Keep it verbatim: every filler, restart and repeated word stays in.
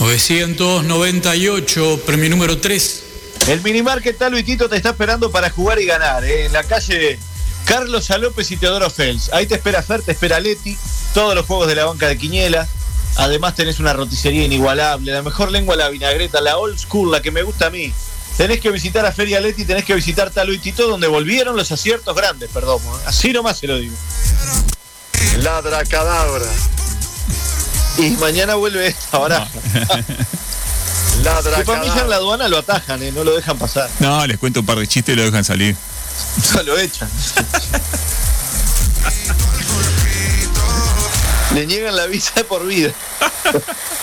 novecientos noventa y ocho, premio número tres. El Minimarket Talo y Tito te está esperando para jugar y ganar, ¿eh? En la calle Carlos A. López y Teodoro Fels. Ahí te espera Fer, te espera Leti, todos los juegos de la banca de Quiñela. Además tenés una roticería inigualable, la mejor lengua de la vinagreta, la old school, la que me gusta a mí. Tenés que visitar a Feria Leti, tenés que visitar Talo y Tito, donde volvieron los aciertos grandes, perdón. Así nomás se lo digo. Ladra cadabra. Y mañana vuelve esta baraja. Ladra Que para mí ya en cadabra. la aduana lo atajan, ¿eh? No lo dejan pasar. No, les cuento un par de chistes y lo dejan salir. No lo echan. Le niegan la visa de por vida.